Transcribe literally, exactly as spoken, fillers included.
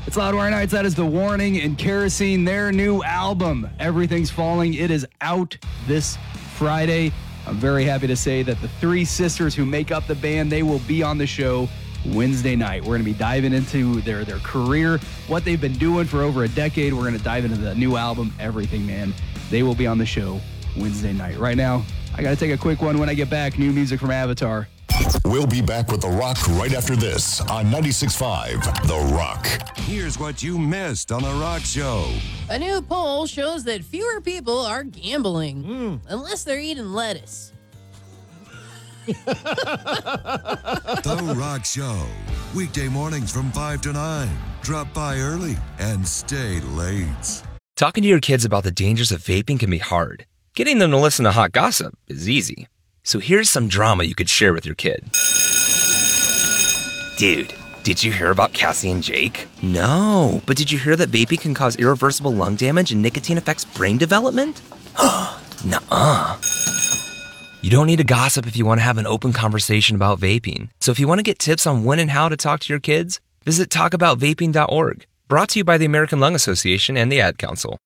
It's Loudwire Nights. That is The Warning and Kerosene, their new album, Everything's Falling. It is out this Friday. I'm very happy to say that the three sisters who make up the band, they will be on the show Wednesday night. We're going to be diving into their, their career, what they've been doing for over a decade. We're going to dive into the new album, Everything, Man. They will be on the show Wednesday night. Right now, I got to take a quick one. When I get back, new music from Avatar. We'll be back with The Rock right after this on ninety-six point five The Rock. Here's what you missed on The Rock Show. A new poll shows that fewer people are gambling, mm. unless they're eating lettuce. The Rock Show. Weekday mornings from five to nine. Drop by early and stay late. Talking to your kids about the dangers of vaping can be hard. Getting them to listen to hot gossip is easy. So here's some drama you could share with your kid. Dude, did you hear about Cassie and Jake? No, but did you hear that vaping can cause irreversible lung damage and nicotine affects brain development? Nuh-uh. You don't need to gossip if you want to have an open conversation about vaping. So if you want to get tips on when and how to talk to your kids, visit talk about vaping dot org. Brought to you by the American Lung Association and the Ad Council.